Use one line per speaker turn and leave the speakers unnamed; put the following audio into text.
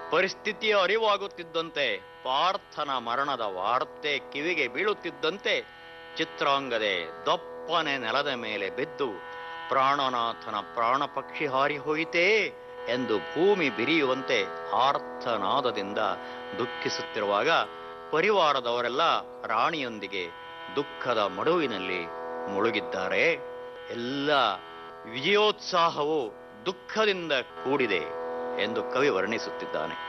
ಪರಿಸ್ಥಿತಿಯ ಅರಿವಾಗುತ್ತಿದ್ದಂತೆ, ಪಾರ್ಥನ ಮರಣದ ವಾರ್ತೆ ಕಿವಿಗೆ ಬೀಳುತ್ತಿದ್ದಂತೆ ಚಿತ್ರಾಂಗದೆ ದಪ್ಪನೆ ನೆಲದ ಮೇಲೆ ಬಿದ್ದು ಪ್ರಾಣನಾಥನ ಪ್ರಾಣ ಪಕ್ಷಿ ಹಾರಿ ಹೋಯಿತೇ ಎಂದು ಭೂಮಿ ಬಿರಿಯುವಂತೆ ಆರ್ತನಾದದಿಂದ ದುಃಖಿಸುತ್ತಿರುವಾಗ ಪರಿವಾರದವರೆಲ್ಲ ರಾಣಿಯೊಂದಿಗೆ ದುಃಖದ ಮಡುವಿನಲ್ಲಿ ಮುಳುಗಿದ್ದಾರೆ. ಎಲ್ಲ ವಿಜಯೋತ್ಸಾಹವು ದುಃಖದಿಂದ ಕೂಡಿದೆ ಎಂದು ಕವಿ ವರ್ಣಿಸುತ್ತಿದ್ದಾನೆ.